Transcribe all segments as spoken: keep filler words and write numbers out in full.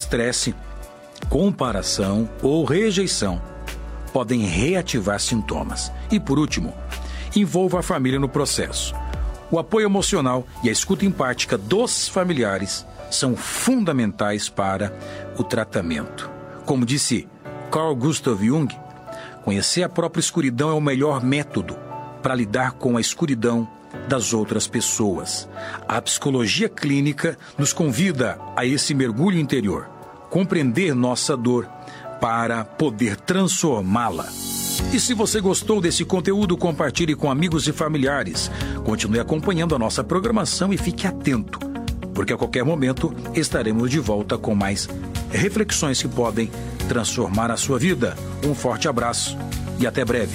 estresse, comparação ou rejeição podem reativar sintomas. E, por último, envolva a família no processo. O apoio emocional e a escuta empática dos familiares são fundamentais para o tratamento. Como disse Carl Gustav Jung, conhecer a própria escuridão é o melhor método para lidar com a escuridão das outras pessoas. A psicologia clínica nos convida a esse mergulho interior, compreender nossa dor para poder transformá-la. E se você gostou desse conteúdo, compartilhe com amigos e familiares. Continue acompanhando a nossa programação e fique atento, porque a qualquer momento estaremos de volta com mais reflexões que podem transformar a sua vida. Um forte abraço e até breve.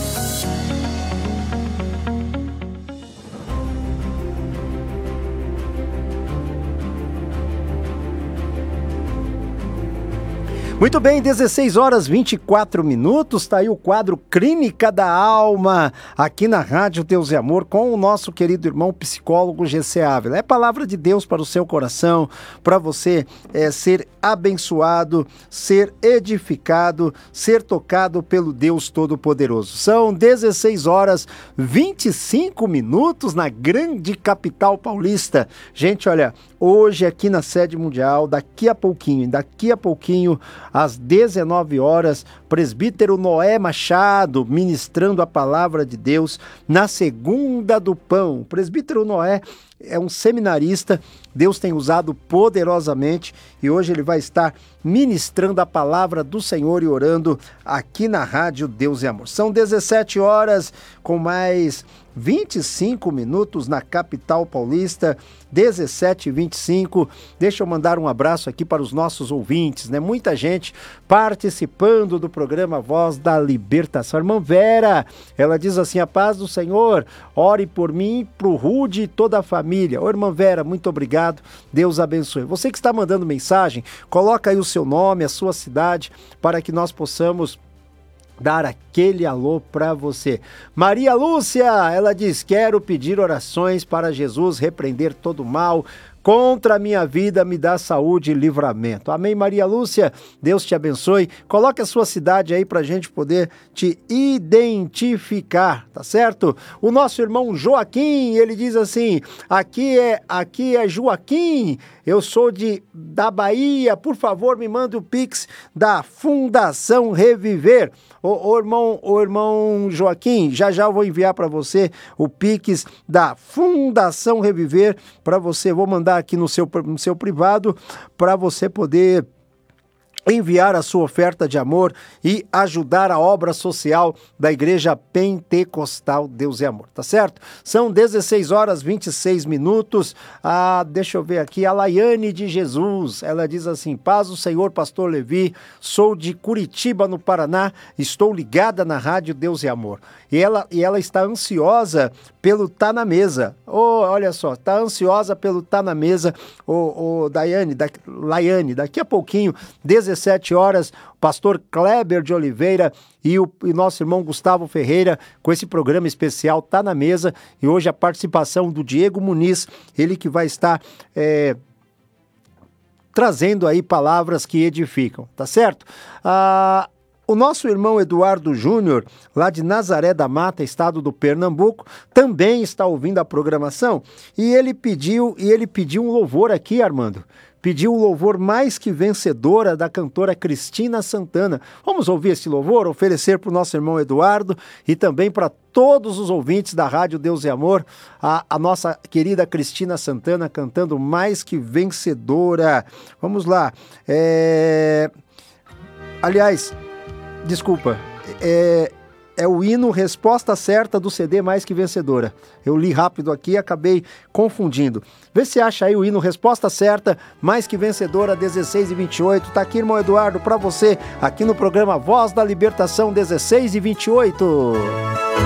Muito bem, dezesseis horas e vinte e quatro minutos, está aí o quadro Clínica da Alma, aqui na Rádio Deus e Amor, com o nosso querido irmão psicólogo G C Ávila. É palavra de Deus para o seu coração, para você é, ser abençoado, ser edificado, ser tocado pelo Deus Todo-Poderoso. São dezesseis horas e vinte e cinco minutos na grande capital paulista. Gente, olha, hoje aqui na sede mundial, daqui a pouquinho, daqui a pouquinho, às dezenove horas, presbítero Noé Machado ministrando a palavra de Deus na Segunda do Pão. O presbítero Noé é um seminarista, Deus tem usado poderosamente e hoje ele vai estar ministrando a palavra do Senhor e orando aqui na Rádio Deus e Amor. São dezessete horas com mais vinte e cinco minutos na capital paulista, dezessete e vinte e cinco. Deixa eu mandar um abraço aqui para os nossos ouvintes, né? Muita gente participando do programa Voz da Libertação. Irmã Vera, ela diz assim: a paz do Senhor, ore por mim, pro Rude e toda a família. Ô, irmã Vera, muito obrigado, Deus abençoe. Você que está mandando mensagem, coloca aí o seu nome, a sua cidade, para que nós possamos dar aquele alô para você. Maria Lúcia, ela diz: quero pedir orações para Jesus repreender todo o mal contra a minha vida, me dá saúde e livramento. Amém, Maria Lúcia, Deus te abençoe. Coloque a sua cidade aí para a gente poder te identificar, tá certo? O nosso irmão Joaquim, ele diz assim: aqui é, aqui é Joaquim, eu sou de, da Bahia, por favor me manda o Pix da Fundação Reviver. Ô, ô, irmão, ô irmão Joaquim, já já eu vou enviar para você o Pix da Fundação Reviver, para você, vou mandar aqui no seu, no seu privado, para você poder enviar a sua oferta de amor e ajudar a obra social da Igreja Pentecostal Deus e Amor, tá certo? São dezesseis horas e vinte e seis minutos. Ah, deixa eu ver aqui, a Laiane de Jesus, ela diz assim: paz do Senhor, pastor Levi, sou de Curitiba, no Paraná, estou ligada na Rádio Deus e Amor. E ela, e ela está ansiosa pelo Tá na Mesa. Oh, olha só, está ansiosa pelo Tá na Mesa, o oh, Daiane, da, Laiane, daqui a pouquinho, dezessete horas, o pastor Kleber de Oliveira e o e nosso irmão Gustavo Ferreira com esse programa especial Tá na Mesa, e hoje a participação do Diego Muniz, ele que vai estar é, trazendo aí palavras que edificam, tá certo? Ah, o nosso irmão Eduardo Júnior, lá de Nazaré da Mata, estado do Pernambuco, também está ouvindo a programação e ele pediu, e ele pediu um louvor aqui, Armando. Pediu o louvor Mais Que Vencedora da cantora Cristina Santana. Vamos ouvir esse louvor, oferecer para o nosso irmão Eduardo e também para todos os ouvintes da Rádio Deus e Amor, a, a nossa querida Cristina Santana cantando Mais Que Vencedora. Vamos lá. É... Aliás, desculpa, é... é o hino Resposta Certa do C D Mais Que Vencedora. Eu li rápido aqui e acabei confundindo. Vê se acha aí o hino Resposta Certa, Mais Que Vencedora, dezesseis e vinte e oito. Tá aqui, irmão Eduardo, para você, aqui no programa Voz da Libertação, dezesseis e vinte e oito.